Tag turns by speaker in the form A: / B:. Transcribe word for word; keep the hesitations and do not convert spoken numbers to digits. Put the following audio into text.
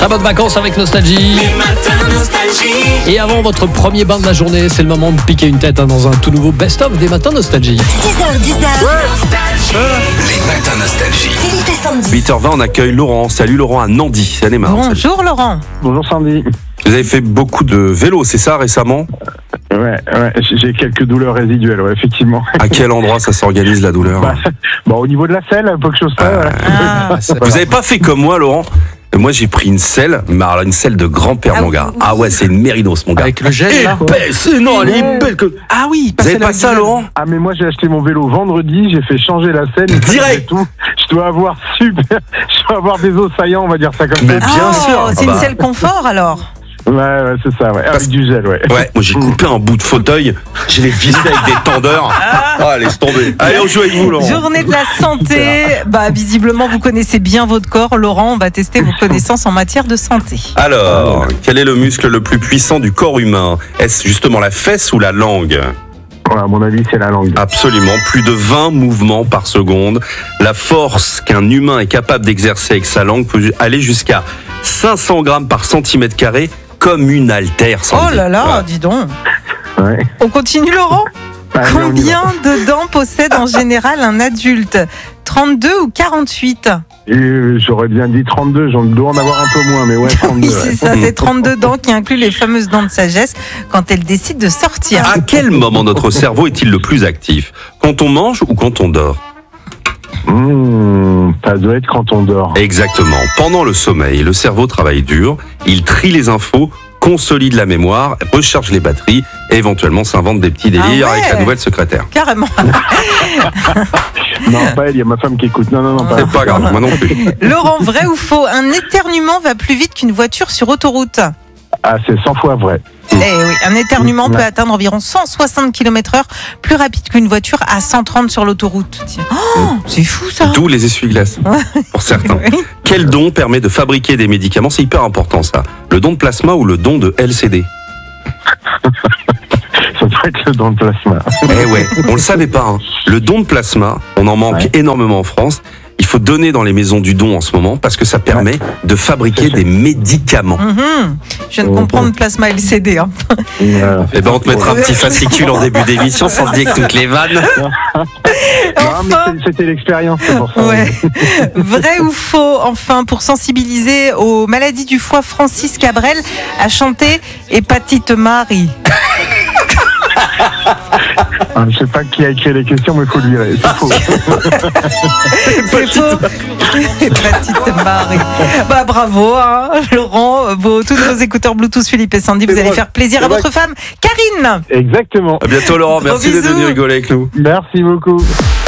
A: Très bonnes vacances avec Nostalgie.
B: Les matins Nostalgie.
A: Et avant votre premier bain de la journée, c'est le moment de piquer une tête hein, dans un tout nouveau best-of des matins Nostalgie.
C: six heures dix.
D: Les matins Nostalgie.
C: Philippe et Sandy.
E: huit heures vingt, on accueille Laurent. Salut Laurent à Nandy, c'est Anne-Emma.
F: Bonjour Laurent.
G: Bonjour Sandy.
E: Vous avez fait beaucoup de vélo, c'est ça récemment?
G: Ouais, ouais, j'ai quelques douleurs résiduelles, ouais, effectivement.
E: À quel endroit ça s'organise la douleur?
G: Bah, bon, au niveau de la selle, un peu que chose près.
E: Ah,
G: voilà.
F: Ah.
E: Vous avez pas fait comme moi, Laurent? Moi, j'ai pris une selle, mais alors une selle de grand-père,
F: Ah
E: mon
F: oui,
E: gars.
F: oui.
E: Ah ouais, c'est une mérinos, mon gars.
A: Avec le gel là.
E: Épaisse, non, elle est belle que...
F: Ah oui,
E: Vous avez pas ça, Laurent?
G: Ah, mais moi, j'ai acheté mon vélo vendredi, j'ai fait changer la selle.
E: Direct.
G: et tout. Je dois avoir super, je dois avoir des os saillants, on va dire ça comme
E: Mais
G: ça.
E: bien
F: Oh,
E: sûr.
F: c'est
E: Ah
F: une
E: bah.
F: selle confort alors.
G: Ouais, ouais, c'est ça, ouais.
E: Parce-
G: Avec du gel, ouais.
E: Ouais, moi j'ai coupé un bout de fauteuil, je l'ai vissé avec des tendeurs. Ah, laisse tomber. Allez, on joue avec vous, Laurent.
F: Journée de la santé. Bah visiblement vous connaissez bien votre corps, Laurent. On va tester vos connaissances en matière de santé.
E: Alors, quel est le muscle le plus puissant du corps humain? Est-ce justement la fesse ou la langue?
G: Ouais, à mon avis, c'est la langue.
E: Absolument, plus de vingt mouvements par seconde. La force qu'un humain est capable d'exercer avec sa langue peut aller jusqu'à cinq cents grammes par centimètre carré, comme une haltère.
F: Oh
E: Sandy.
F: là là,
E: Voilà.
F: dis donc.
G: Ouais.
F: On continue Laurent.
G: Allez, on y va.
F: Combien de dents possède en général un adulte? trente-deux ou quarante-huit?
G: Et, euh, J'aurais bien dit trente-deux, j'en dois en avoir un peu moins, mais ouais, trente-deux.
F: Oui, c'est
G: ouais.
F: ça, c'est trente-deux dents qui incluent les fameuses dents de sagesse quand elles décident de sortir.
E: À quel moment notre cerveau est-il le plus actif? Quand on mange ou quand on dort?
G: Mmh, ça doit être quand on dort.
E: Exactement. Pendant le sommeil, le cerveau travaille dur, il trie les infos, consolide la mémoire, recharge les batteries et éventuellement s'invente des petits délires
F: Ah ouais.
E: avec la nouvelle secrétaire.
F: Carrément.
G: Non, pas elle, il y a ma femme qui écoute. Non, non, non, pas
E: C'est pas grave, moi non plus.
F: Laurent, vrai ou faux? Un éternuement va plus vite qu'une voiture sur autoroute.
G: Ah, c'est cent fois vrai.
F: Eh oui, un éternuement
G: Ouais.
F: peut atteindre environ cent soixante kilomètres heure, plus rapide qu'une voiture à cent trente sur l'autoroute. Tiens. Oh, c'est fou ça.
E: D'où les essuie-glaces, pour certains.
F: Oui.
E: Quel don permet de fabriquer des médicaments? C'est hyper important ça. Le don de plasma ou le don de L C D?
G: Ça doit être le don de plasma.
E: Eh ouais, on le savait pas. Hein. Le don de plasma, on en manque
G: Ouais.
E: énormément en France. Il faut donner dans les maisons du don en ce moment parce que ça permet de fabriquer des médicaments.
F: Mhm. Je viens de comprendre plasma L C D. Hein.
G: Euh,
E: Eh ben on te mettra un petit fascicule en début d'émission sans se dire que toutes les vannes.
G: Non, mais
F: Enfin,
G: c'est- c'était l'expérience, c'est pour ça.
F: ouais. Vrai ou faux? Enfin, pour sensibiliser aux maladies du foie, Francis Cabrel a chanté Hépatite Marie.
G: Ah, je sais pas qui a écrit les questions, mais il faut le virer. C'est faux.
F: C'est faux. Hépatite Marie. Bah bravo, hein, Laurent. Vos, tous vos écouteurs Bluetooth Philippe et Sandy, vous allez faire plaisir à votre femme, Karine.
G: Exactement.
E: À bientôt Laurent,
F: Gros
E: merci d'être
F: bisous.
E: venu rigoler avec nous.
G: Merci beaucoup.